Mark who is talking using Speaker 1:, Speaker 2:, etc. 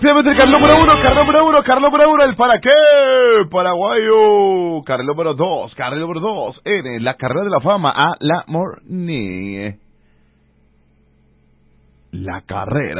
Speaker 1: Finalmente el carril número uno, el para qué, paraguayo. Carril número dos, en la carrera de la fama a la morning. La carrera